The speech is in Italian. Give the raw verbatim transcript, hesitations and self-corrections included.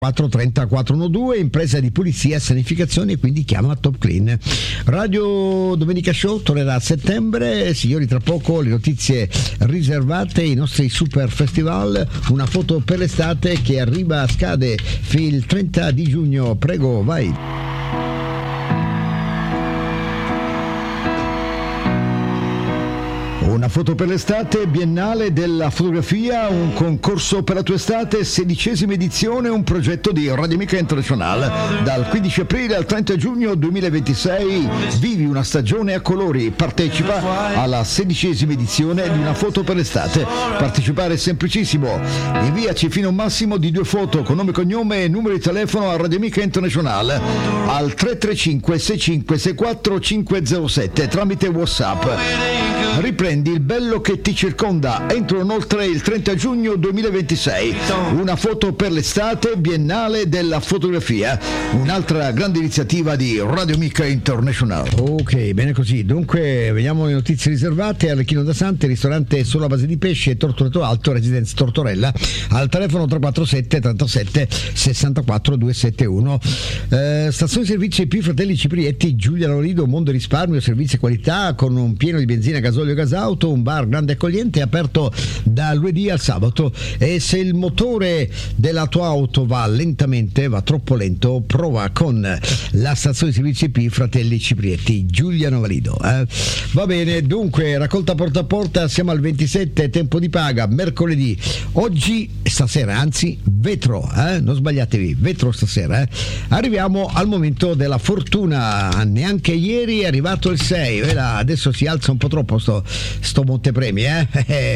quattro trenta quattrocentododici, impresa di pulizia e sanificazione, quindi chiama Top Clean. Radio Domenica Show tornerà a settembre. Signori, tra poco le notizie riservate, i nostri super festival, una foto per l'estate che arriva, scade il trenta di giugno. Prego, vai. Una foto per l'estate, Biennale della fotografia, un concorso per la tua estate, sedicesima edizione, un progetto di Radio Amica International. Dal quindici aprile al trenta giugno duemilaventisei vivi una stagione a colori, partecipa alla sedicesima edizione di Una foto per l'estate. Partecipare è semplicissimo, inviaci fino a un massimo di due foto con nome, cognome e numero di telefono a Radio Amica International al tre tre cinque sei cinque sei quattro cinque zero sette tramite WhatsApp. Riprendi il bello che ti circonda entro inoltre il trenta giugno duemilaventisei. Una foto per l'estate, Biennale della fotografia, un'altra grande iniziativa di Radio Amica International. Ok, bene così. Dunque vediamo le notizie riservate. Arlecchino da Sante, ristorante solo a base di pesce, Tortoreto Alto, Residenza Tortorella, al telefono tre quattro sette trentasette sessantaquattro duecentosettantuno. eh, stazione servizi più Fratelli Ciprietti, Giulia Lorido, Mondo Risparmio, servizi e qualità con un pieno di benzina, gasolio, gasauto, un bar grande e accogliente aperto da lunedì al sabato. E se il motore della tua auto va lentamente, va troppo lento, prova con la stazione servizi P Fratelli Ciprietti, Giuliano Valido. Eh? Va bene, dunque raccolta porta a porta, siamo al ventisette, tempo di paga, mercoledì. Oggi, stasera, anzi, vetro, eh? non sbagliatevi, vetro stasera. Eh? Arriviamo al momento della fortuna, neanche ieri è arrivato il sei, adesso si alza un po' troppo sto, sto montepremi, eh?